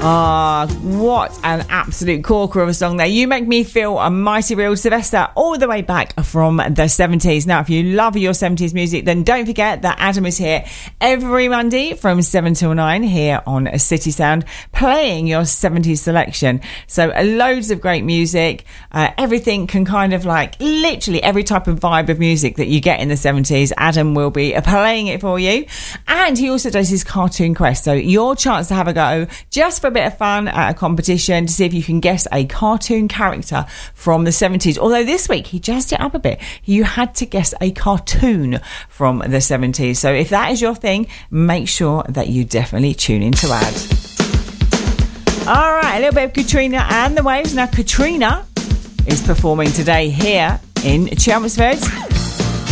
What an absolute corker of a song there. You Make Me Feel a Mighty Real Sylvester, all the way back from the 70s. Now, if you love your 70s music, then don't forget that Adam is here every Monday from 7 till 9 here on City Sound, playing your 70s selection. So loads of great music. Everything can kind of like literally every type of vibe of music that you get in the 70s. Adam will be playing it for you. And he also does his cartoon quest. So your chance to have a go just for a bit of fun at a competition to see if you can guess a cartoon character from the 70s. Although this week he jazzed it up a bit. You had to guess a cartoon from the 70s. So if that is your thing, make sure that you definitely tune in to Ad. All right, a little bit of Katrina and the Waves. Now, Katrina is performing today here in Chelmsford.